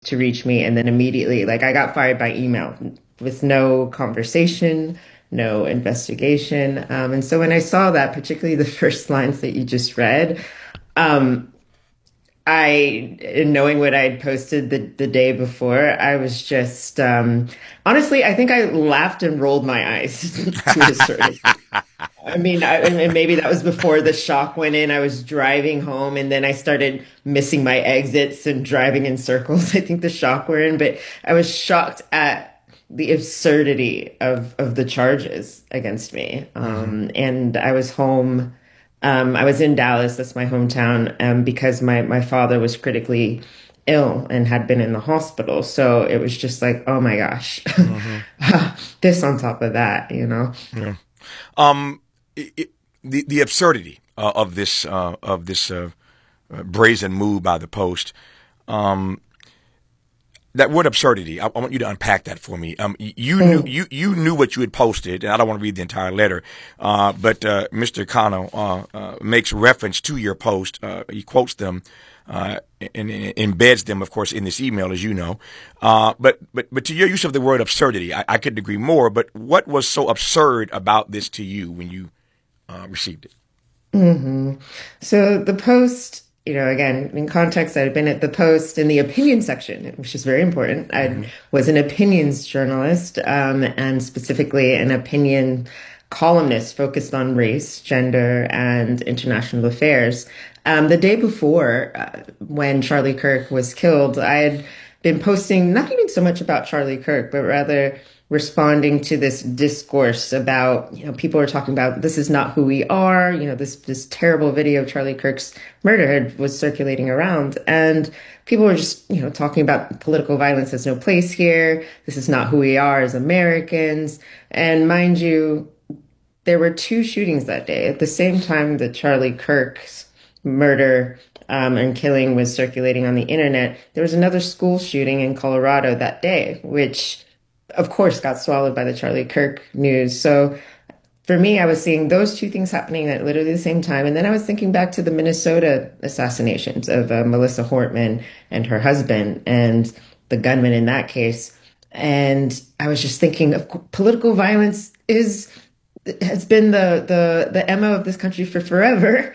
to reach me. And then immediately, like I got fired by email with no conversation, no investigation. And so when I saw that, particularly the first lines that you just read, um, knowing what I'd posted the day before, I was just, honestly, I think I laughed and rolled my eyes to a certain extent. I mean, and maybe that was before the shock went in. I was driving home and then I started missing my exits and driving in circles. I think the shock we're in, but I was shocked at the absurdity of the charges against me. And I was home. I was in Dallas, that's my hometown, because my father was critically ill and had been in the hospital. So it was just like, oh my gosh, this on top of that, you know? Yeah. Um, the absurdity of this brazen move by the Post. That word absurdity, I want you to unpack that for me. You knew what you had posted, and I don't want to read the entire letter, but Mr. Kano makes reference to your post. He quotes them and embeds them, of course, in this email, as you know. But to your use of the word absurdity, I couldn't agree more. But what was so absurd about this to you when you received it? So the Post, you know, again, in context, I had been at the Post in the opinion section, which is very important. I was an opinions journalist, and specifically an opinion columnist focused on race, gender, and international affairs. The day before, when Charlie Kirk was killed, I had been posting not even so much about Charlie Kirk, but rather responding to this discourse about, you know, people were talking about this is not who we are. You know, this terrible video of Charlie Kirk's murder was circulating around, and people were just, you know, talking about political violence has no place here. This is not who we are as Americans. And mind you, there were two shootings that day at the same time that Charlie Kirk's murder and killing was circulating on the internet. There was another school shooting in Colorado that day, which of course got swallowed by the Charlie Kirk news. So for me, I was seeing those two things happening at literally the same time. And then I was thinking back to the Minnesota assassinations of Melissa Hortman and her husband and the gunman in that case. And I was just thinking of political violence has been the MO of this country for forever.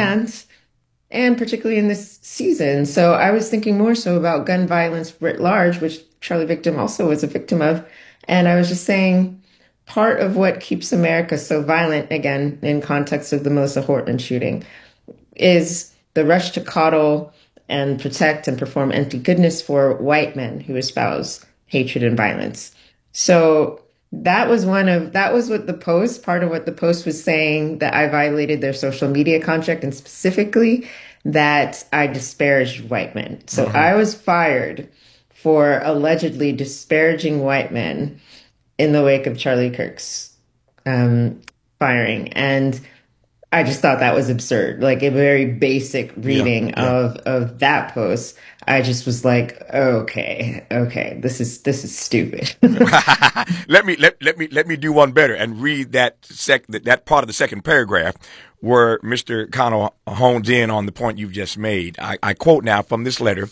And particularly in this season. So I was thinking more so about gun violence writ large, which Charlie Victim also was a victim of. And I was just saying part of what keeps America so violent, again, in context of the Melissa Hortman shooting, is the rush to coddle and protect and perform empty goodness for white men who espouse hatred and violence. So that was what part of what the Post was saying, that I violated their social media contract, and specifically that I disparaged white men. So I was fired for allegedly disparaging white men in the wake of Charlie Kirk's firing. And I just thought that was absurd. Like a very basic reading of that post. I just was like, okay, this is stupid. Let me do one better and read that part of the second paragraph where Mr. Connell hones in on the point you've just made. I quote now from this letter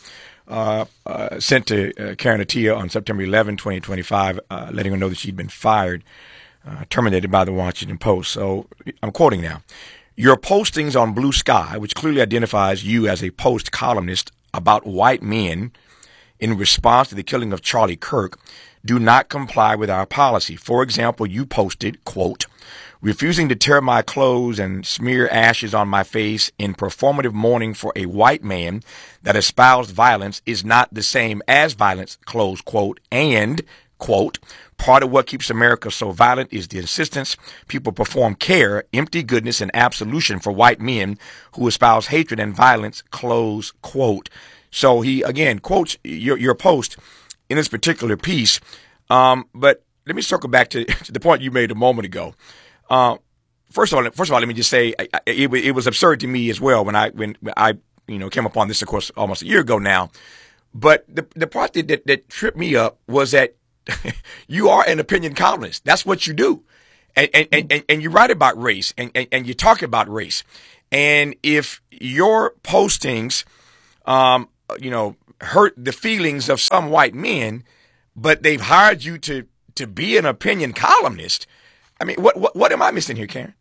sent to Karen Attiah on September 11, 2025, letting her know that she'd been fired, terminated by the Washington Post. So I'm quoting now. Your postings on Blue Sky, which clearly identifies you as a Post columnist about white men in response to the killing of Charlie Kirk, do not comply with our policy. For example, you posted, quote, refusing to tear my clothes and smear ashes on my face in performative mourning for a white man that espoused violence is not the same as violence, close quote, and, quote, part of what keeps America so violent is the insistence people perform care, empty goodness, and absolution for white men who espouse hatred and violence, close quote. So he, again, quotes your post in this particular piece. But let me circle back to the point you made a moment ago. First of all, let me just say it was absurd to me as well when I came upon this, of course, almost a year ago now. But the part that tripped me up was that you are an opinion columnist. That's what you do. And you write about race and you talk about race. And if your postings, hurt the feelings of some white men, but they've hired you to be an opinion columnist. I mean, what am I missing here, Karen?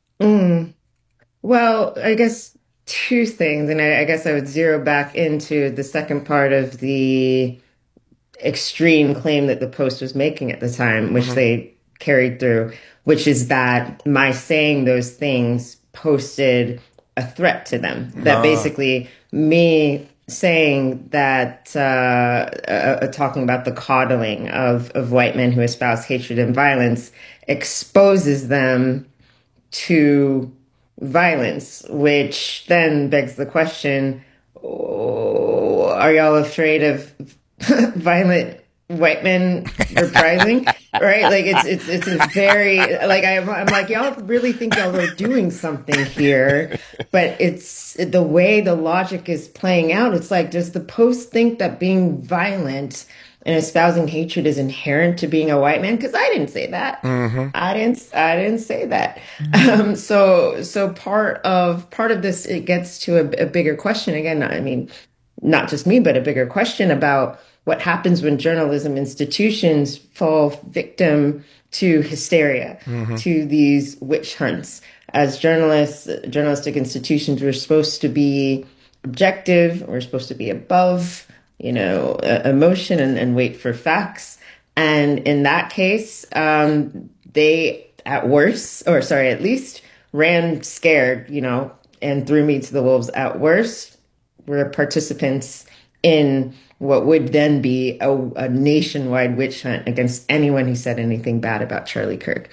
Well, I guess two things, and I guess I would zero back into the second part of the extreme claim that the Post was making at the time, which they carried through, which is that my saying those things posted a threat to them. That basically me saying that, talking about the coddling of white men who espouse hatred and violence exposes them to violence, which then begs the question, oh, are y'all afraid of violent white men reprising? Right? Like it's a very, like I'm like, y'all really think y'all are doing something here, but it's the way the logic is playing out. It's like, does the Post think that being violent and espousing hatred is inherent to being a white man? Because I didn't say that. I didn't say that. So part of this, it gets to a bigger question again. I mean, not just me, but a bigger question about what happens when journalism institutions fall victim to hysteria, to these witch hunts. As journalists, journalistic institutions, we're supposed to be objective. We're supposed to be above, emotion and wait for facts. And in that case, they at least ran scared, and threw me to the wolves. At worst, were participants in what would then be a nationwide witch hunt against anyone who said anything bad about Charlie Kirk.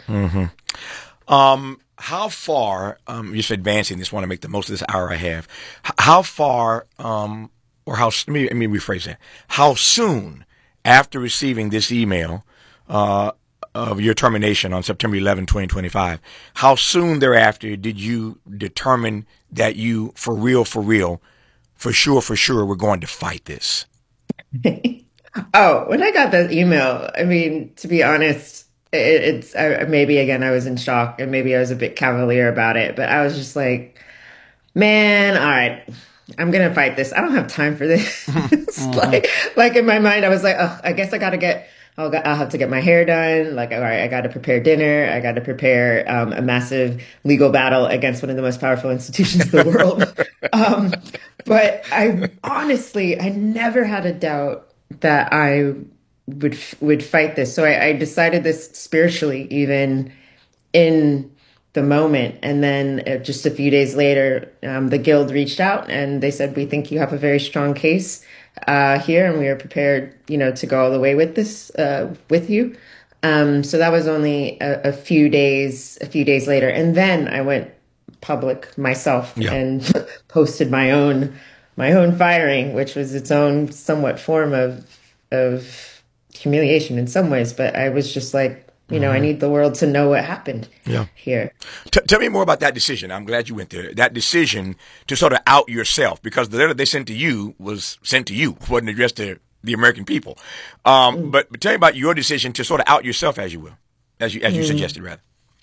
How far, just advancing this, want to make the most of this hour I have, how far, let me rephrase that. How soon after receiving this email of your termination on September 11, 2025, how soon thereafter did you determine that you, for real, for sure, we're going to fight this? Oh, when I got that email, I mean, to be honest, maybe again, I was in shock and maybe I was a bit cavalier about it, but I was just like, man, all right, I'm going to fight this. I don't have time for this. like in my mind, I was like, oh, I guess I'll have to get my hair done. Like, all right, I got to prepare dinner. I got to prepare a massive legal battle against one of the most powerful institutions in the world. But I never had a doubt that I would fight this. So I decided this spiritually, even in the moment. And then just a few days later, the Guild reached out and they said, we think you have a very strong case here, and we are prepared, to go all the way with this, with you. So that was only a few days later. And then I went public myself and posted my own firing, which was its own somewhat form of humiliation in some ways. But I was just like, I need the world to know what happened here. Tell me more about that decision. I'm glad you went there. That decision to sort of out yourself, because the letter they sent to you was sent to you, wasn't addressed to the American people. But tell me about your decision to sort of out yourself, as you will, as you suggested, rather.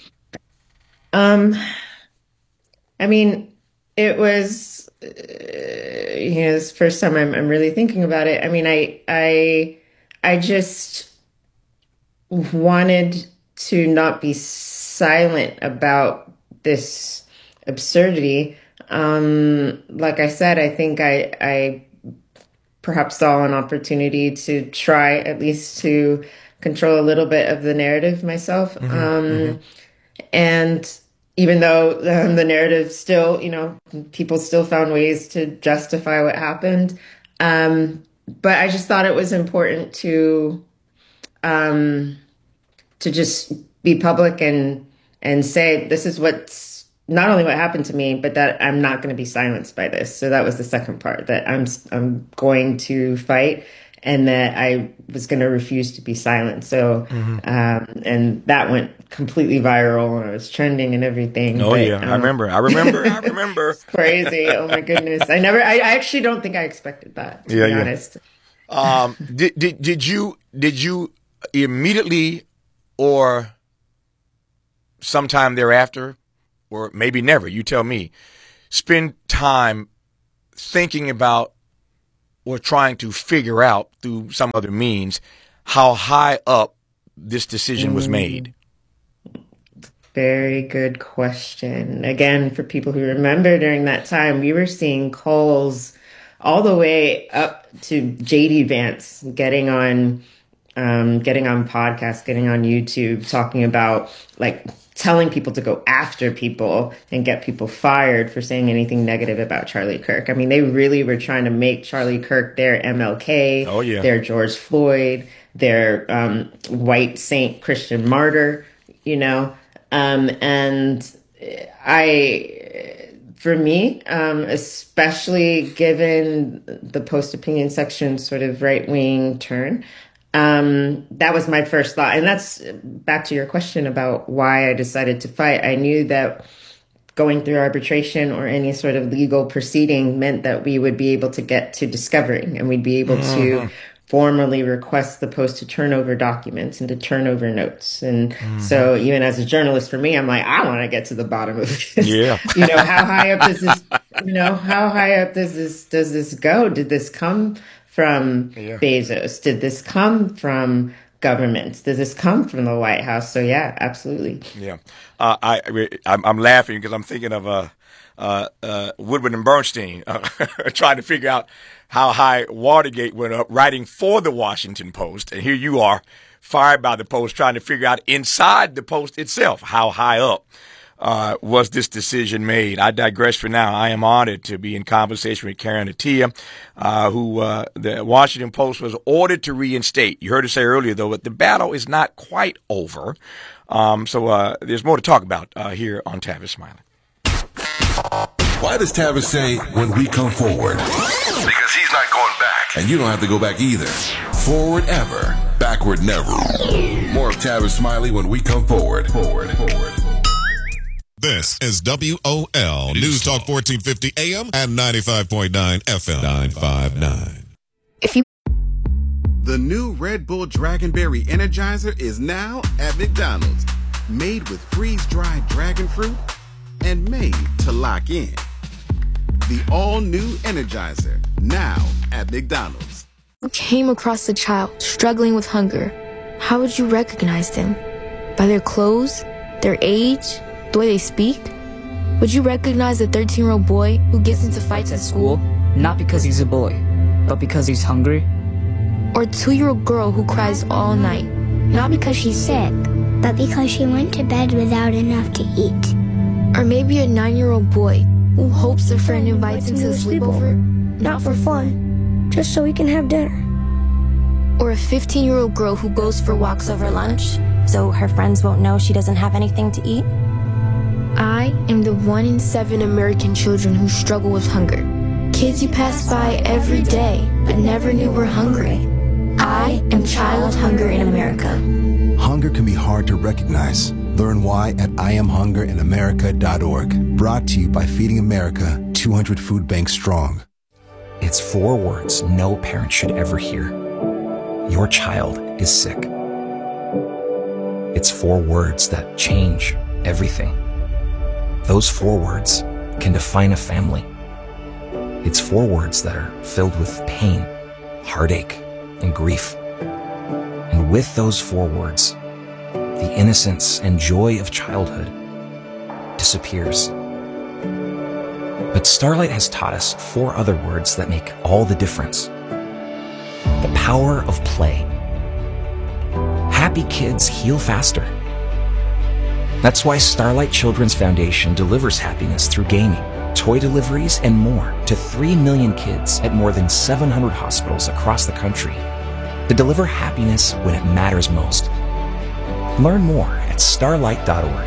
I mean, it was, it's the first time I'm really thinking about it. I mean, I just wanted to not be silent about this absurdity. Like I said, I think I perhaps saw an opportunity to try at least to control a little bit of the narrative myself. And even though the narrative still, people still found ways to justify what happened. But I just thought it was important to just be public and say, this is what's not only what happened to me, but that I'm not going to be silenced by this. So that was the second part, that I'm going to fight and that I was going to refuse to be silent. So, and that went completely viral and it was trending and everything. Oh, but, I remember. It's crazy. Oh my goodness. I actually don't think I expected that, to be honest. Did you immediately or sometime thereafter, or maybe never, you tell me, spend time thinking about or trying to figure out through some other means how high up this decision was made? Very good question. Again, for people who remember during that time, we were seeing calls all the way up to JD Vance getting on podcasts, getting on YouTube, talking about like telling people to go after people and get people fired for saying anything negative about Charlie Kirk. I mean, they really were trying to make Charlie Kirk their MLK, their George Floyd, their white saint Christian martyr, you know. For me, especially given the post-opinion section sort of right-wing turn, that was my first thought. And that's back to your question about why I decided to fight. I knew that going through arbitration or any sort of legal proceeding meant that we would be able to get to discovery, and we'd be able to formally request the Post to turn over documents and to turn over notes. And so even as a journalist, for me, I'm like, I want to get to the bottom of this. Yeah. You know, how high up does this go? Did this come from Bezos? Did this come from governments? Does this come from the White House? So yeah, absolutely. Yeah. I'm laughing because I'm thinking of Woodward and Bernstein trying to figure out how high Watergate went up, writing for the Washington Post. And here you are, fired by the Post, trying to figure out inside the Post itself how high up was this decision made. I digress for now. I am honored to be in conversation with Karen Attiah, who the Washington Post was ordered to reinstate. You heard her say earlier, though, that the battle is not quite over. So there's more to talk about here on Tavis Smiley. Why does Tavis say, when we come forward? Because he's not going back. And you don't have to go back either. Forward ever, backward never. More of Tavis Smiley when we come forward. This is WOL News Talk 1450 AM and 95.9 FM 959. The new Red Bull Dragonberry Energizer is now at McDonald's. Made with freeze-dried dragon fruit and made to lock in. The all-new Energizer, now at McDonald's. You came across a child struggling with hunger. How would you recognize them? By their clothes? Their age? The way they speak? Would you recognize a 13-year-old boy who gets into fights at school? Not because he's a boy, but because he's hungry? Or a 2-year-old girl who cries all night? Not because she's sick, but because she went to bed without enough to eat. Or maybe a 9-year-old boy who hopes a friend invites him to a sleepover? Not for fun, just so we can have dinner. Or a 15-year-old girl who goes for walks over lunch, so her friends won't know she doesn't have anything to eat? I am the 1 in 7 American children who struggle with hunger. Kids you pass by every day, but never knew were hungry. I am child hunger in America. Hunger can be hard to recognize. Learn why at IamHungerInAmerica.org. Brought to you by Feeding America, 200 food banks strong. It's 4 words no parent should ever hear. Your child is sick. It's 4 words that change everything. Those 4 words can define a family. It's 4 words that are filled with pain, heartache, and grief. And with those 4 words, the innocence and joy of childhood disappears. But Starlight has taught us 4 other words that make all the difference. The power of play. Happy kids heal faster. That's why Starlight Children's Foundation delivers happiness through gaming, toy deliveries, and more to 3 million kids at more than 700 hospitals across the country to deliver happiness when it matters most. Learn more at starlight.org.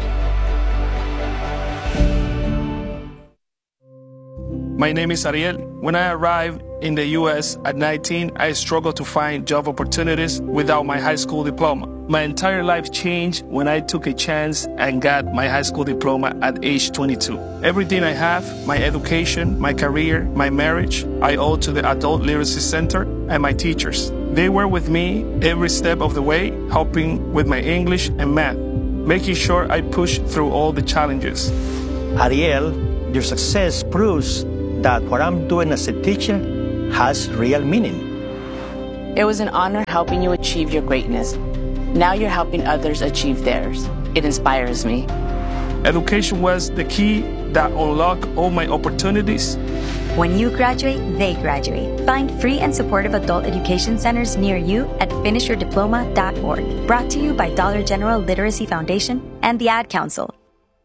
My name is Ariel. When I arrived in the U.S. at 19, I struggled to find job opportunities without my high school diploma. My entire life changed when I took a chance and got my high school diploma at age 22. Everything I have, my education, my career, my marriage, I owe to the Adult Literacy Center and my teachers. They were with me every step of the way, helping with my English and math, making sure I pushed through all the challenges. Ariel, your success proves that what I'm doing as a teacher has real meaning. It was an honor helping you achieve your greatness. Now you're helping others achieve theirs. It inspires me. Education was the key that unlocked all my opportunities. When you graduate, they graduate. Find free and supportive adult education centers near you at finishyourdiploma.org. Brought to you by Dollar General Literacy Foundation and the Ad Council.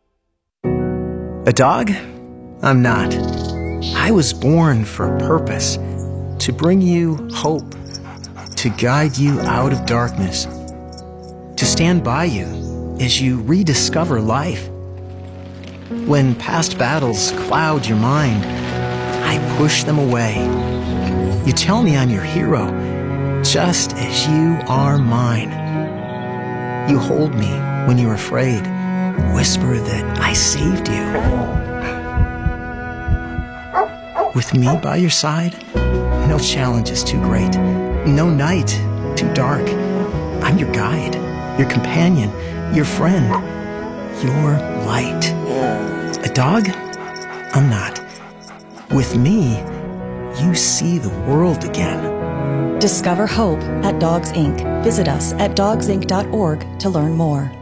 A dog? I'm not. I was born for a purpose. To bring you hope. To guide you out of darkness. To stand by you as you rediscover life. When past battles cloud your mind, I push them away. You tell me I'm your hero, just as you are mine. You hold me when you're afraid, whisper that I saved you. With me by your side, no challenge is too great, no night too dark. I'm your guide, your companion, your friend, your light. A dog? I'm not. With me, you see the world again. Discover hope at Dogs Inc. Visit us at dogsinc.org to learn more.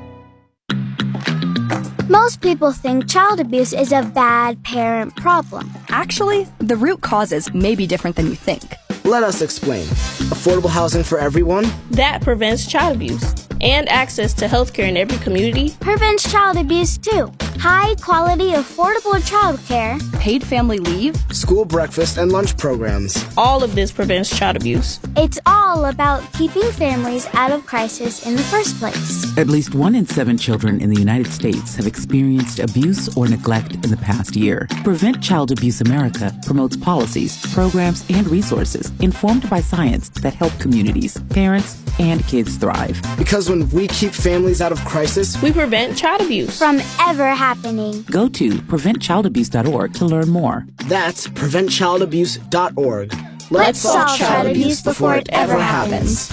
Most people think child abuse is a bad parent problem. Actually, the root causes may be different than you think. Let us explain. Affordable housing for everyone? That prevents child abuse. And access to healthcare in every community prevents child abuse too. High quality, affordable childcare, paid family leave, school breakfast and lunch programs. All of this prevents child abuse. It's all about keeping families out of crisis in the first place. At least 1 in 7 children in the United States have experienced abuse or neglect in the past year. Prevent Child Abuse America promotes policies, programs, and resources informed by science that help communities, parents, and kids thrive. Because when we keep families out of crisis, we prevent child abuse from ever happening. Go to preventchildabuse.org to learn more. That's preventchildabuse.org. Let's solve child abuse before it ever happens.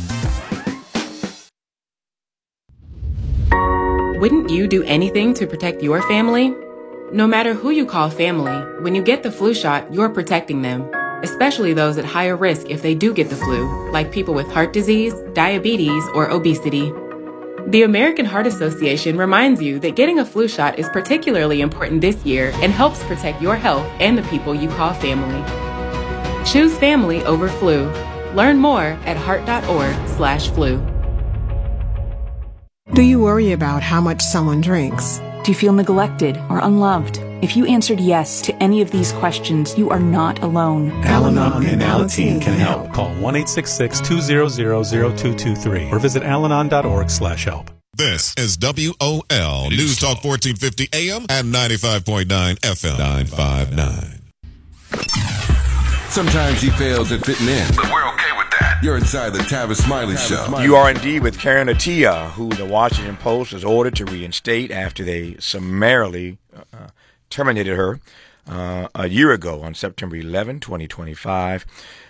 Wouldn't you do anything to protect your family? No matter who you call family, when you get the flu shot, you're protecting them, especially those at higher risk if they do get the flu, like people with heart disease, diabetes, or obesity. The American Heart Association reminds you that getting a flu shot is particularly important this year and helps protect your health and the people you call family. Choose family over flu. Learn more at heart.org/flu. Do you worry about how much someone drinks? Do you feel neglected or unloved? If you answered yes to any of these questions, you are not alone. Al-Anon and Alateen can help. Call 1-866-200-0223 or visit alanon.org/help. This is WOL News Talk 1450 AM and 95.9 FM 959. Sometimes he fails at fitting in, but we're okay with that. You're inside the Tavis Smiley Show. You are indeed with Karen Attiah, who the Washington Post has ordered to reinstate after they summarily terminated her a year ago on September 11, 2025.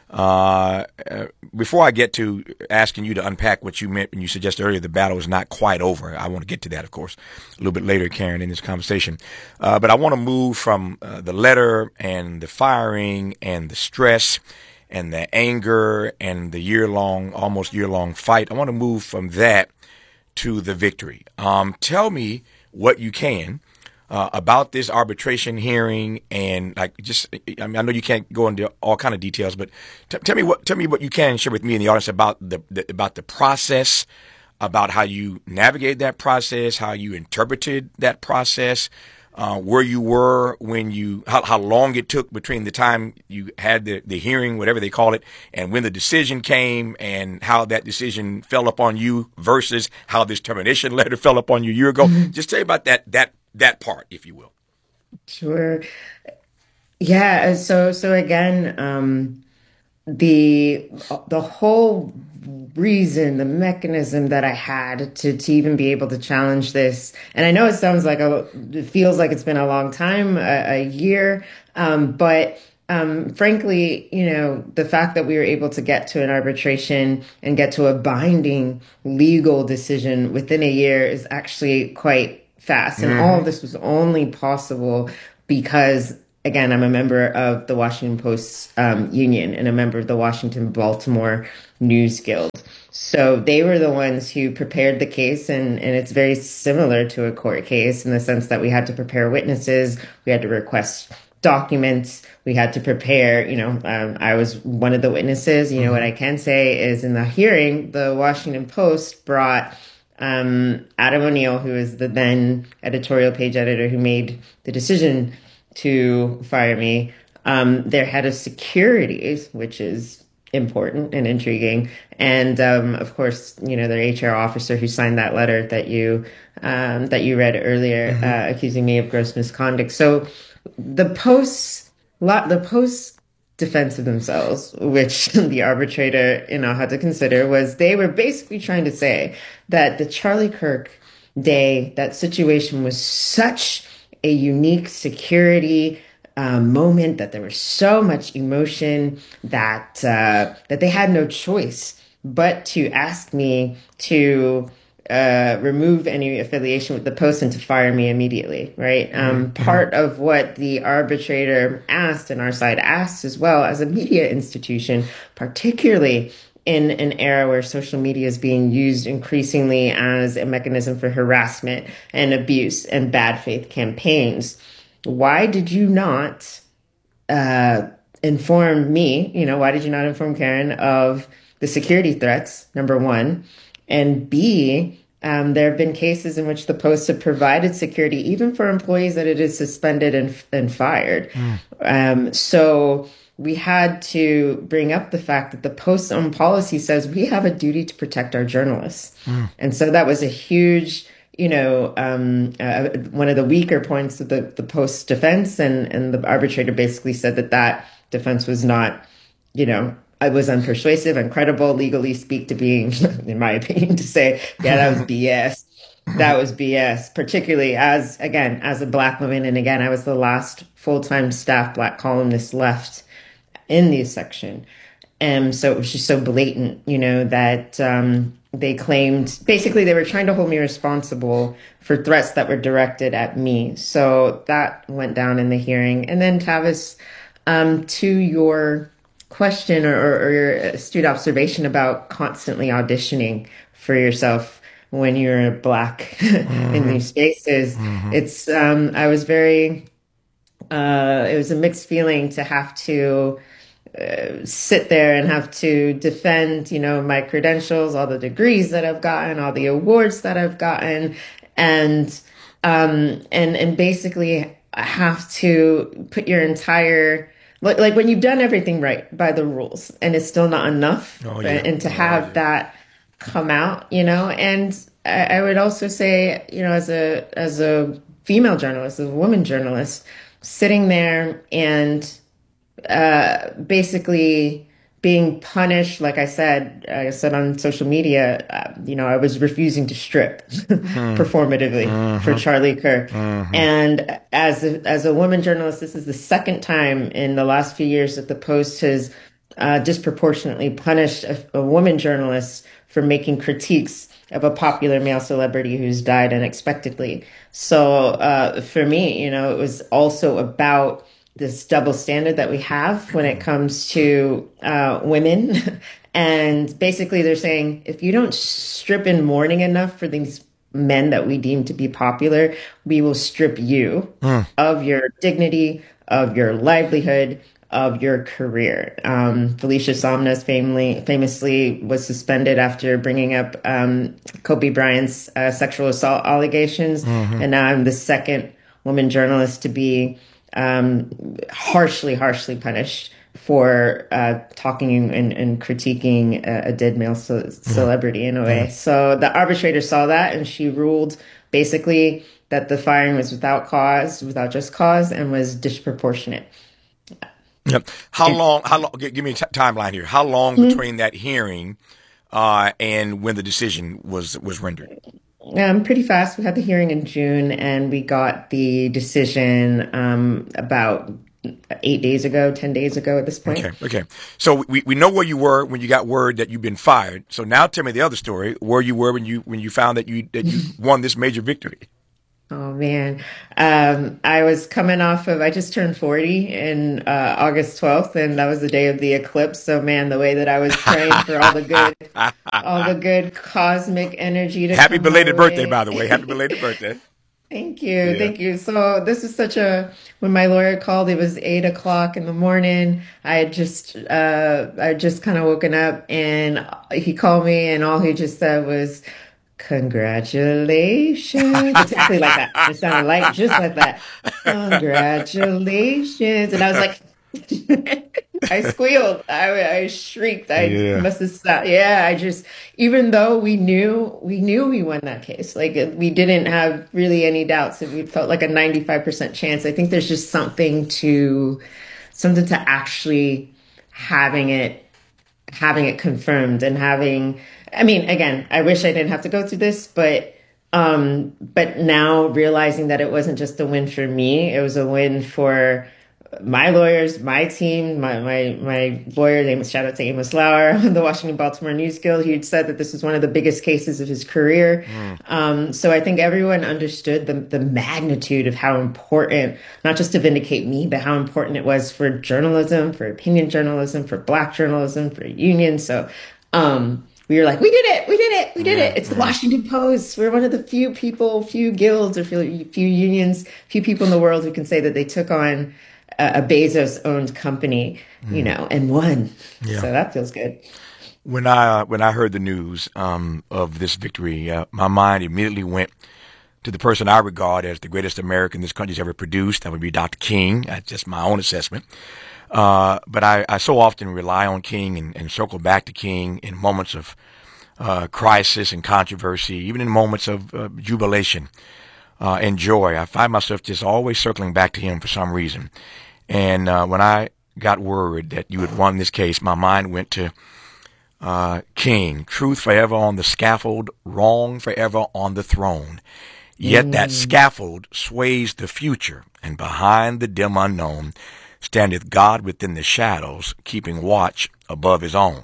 Before I get to asking you to unpack what you meant when you suggested earlier the battle is not quite over, I want to get to that, of course, a little bit later, Karen, in this conversation. But I want to move from the letter and the firing and the stress and the anger and the almost year-long fight. I want to move from that to the victory. Tell me what you can about this arbitration hearing, and I know you can't go into all kind of details, but tell me what you can share with me and the audience about the process, about how you navigated that process, how you interpreted that process, where you were when how long it took between the time you had the hearing, whatever they call it, and when the decision came, and how that decision fell upon you versus how this termination letter fell upon you a year ago. Mm-hmm. Just tell me about that part, if you will. Sure. Yeah. So again, the whole reason, the mechanism that I had to even be able to challenge this, and I know it sounds like it feels like it's been a long time, a year, but frankly, the fact that we were able to get to an arbitration and get to a binding legal decision within a year is actually quite fast. And all of this was only possible because again, I'm a member of the Washington Post union and a member of the Washington Baltimore News Guild. So they were the ones who prepared the case, and it's very similar to a court case in the sense that we had to prepare witnesses, we had to request documents, we had to prepare, I was one of the witnesses. What I can say is in the hearing, the Washington Post brought Adam O'Neill, who is the then editorial page editor who made the decision to fire me, their head of security, which is important and intriguing. And, of course, their HR officer who signed that letter that you read earlier, accusing me of gross misconduct. So the Post's defense of themselves, which the arbitrator, had to consider, was they were basically trying to say that the Charlie Kirk day, that situation was such a unique security moment, that there was so much emotion that they had no choice but to ask me to remove any affiliation with the Post and to fire me immediately, right? Part of what the arbitrator asked, and our side asked as well, as a media institution, particularly in an era where social media is being used increasingly as a mechanism for harassment and abuse and bad faith campaigns, why did you not inform me? Why did you not inform Karen of the security threats, number one? And B, there have been cases in which the Post have provided security even for employees that it is suspended and fired. So we had to bring up the fact that the Post's own policy says we have a duty to protect our journalists. And so that was a huge, one of the weaker points of the Post's defense. And the arbitrator basically said that defense was not, it was unpersuasive, uncredible, legally speak to being, in my opinion, to say, yeah, that was BS. That was BS, particularly as a Black woman. And again, I was the last full-time staff Black columnist left in the section. And so it was just so blatant, that they claimed, basically they were trying to hold me responsible for threats that were directed at me. So that went down in the hearing. And then Tavis, to your question or your astute observation about constantly auditioning for yourself when you're Black in these spaces, it's, I was very, it was a mixed feeling to have to sit there and have to defend, my credentials, all the degrees that I've gotten, all the awards that I've gotten, and basically have to put your entire, like when you've done everything right by the rules and it's still not enough, and to have that come out, and I would also say, as a female journalist, as a woman journalist, sitting there and basically being punished, like I said on social media, I was refusing to strip performatively for Charlie Kirk. And as a woman journalist, this is the second time in the last few years that the Post has disproportionately punished a woman journalist for making critiques of a popular male celebrity who's died unexpectedly. So for me, it was also about this double standard that we have when it comes to women. And basically they're saying, if you don't strip in mourning enough for these men that we deem to be popular, we will strip you of your dignity, of your livelihood, of your career. Felicia Somnas famously was suspended after bringing up Kobe Bryant's sexual assault allegations. And now I'm the second woman journalist to be harshly punished for talking and critiquing a dead male celebrity in a way. So the arbitrator saw that, and she ruled basically that the firing was without just cause, and was disproportionate. Yep. How long? Give me a timeline here. How long between that hearing and when the decision was rendered? Pretty fast. We had the hearing in June, and we got the decision about 10 days ago at this point. Okay. So we know where you were when you got word that you've been fired. So now tell me the other story, where you were when you found that you won this major victory. Oh, man. I was coming off of, I just turned 40 in August 12th, and that was the day of the eclipse. So, man, the way that I was praying for all the good cosmic energy to Happy come belated my birthday, way. by the way. Happy belated birthday. Thank you. Yeah. Thank you. So this is when my lawyer called, it was 8 o'clock in the morning. I just kind of woken up, and he called me, and all he just said was, congratulations. Exactly like that. It sounded like just like that. Congratulations. And I was like, I squealed. I shrieked. I must have stopped. Yeah, even though we knew we won that case. Like, we didn't have really any doubts. We felt like a 95% chance. I think there's just something to actually having it confirmed and I mean, again, I wish I didn't have to go through this, but now realizing that it wasn't just a win for me, it was a win for my lawyers, my team, my lawyer, shout out to Amos Lauer, the Washington Baltimore News Guild. He had said that this was one of the biggest cases of his career. So I think everyone understood the magnitude of how important, not just to vindicate me, but how important it was for journalism, for opinion journalism, for Black journalism, for unions. So, we were like, we did it. It's the Washington Post. We're one of the few guilds or few unions, few people in the world who can say that they took on a Bezos-owned company, and won. Yeah. So that feels good. When I heard the news of this victory, my mind immediately went to the person I regard as the greatest American this country's ever produced. That would be Dr. King. That's just my own assessment. But I so often rely on King and circle back to King in moments of crisis and controversy, even in moments of jubilation and joy. I find myself just always circling back to him for some reason. And when I got word that you had won this case, my mind went to King. Truth forever on the scaffold, wrong forever on the throne. Yet that scaffold sways the future, and behind the dim unknown standeth God within the shadows, keeping watch above his own.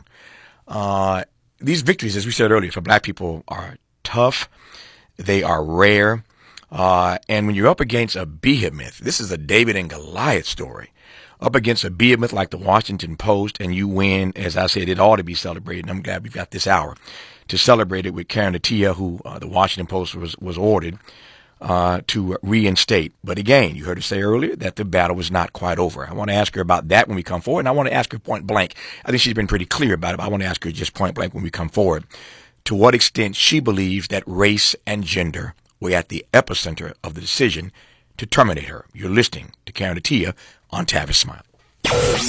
These victories, as we said earlier, for Black people are tough. They are rare. And when you're up against a behemoth, this is a David and Goliath story, up against a behemoth like the Washington Post, and you win, as I said, it ought to be celebrated. And I'm glad we've got this hour to celebrate it with Karen Attiah, who the Washington Post was ordered to reinstate. But again, you heard her say earlier that the battle was not quite over. I want to ask her about that when we come forward, and I want to ask her point blank. I think she's been pretty clear about it, but I want to ask her just point blank when we come forward to what extent she believes that race and gender were at the epicenter of the decision to terminate her. You're listening to Karen Attiah on Tavis Smile.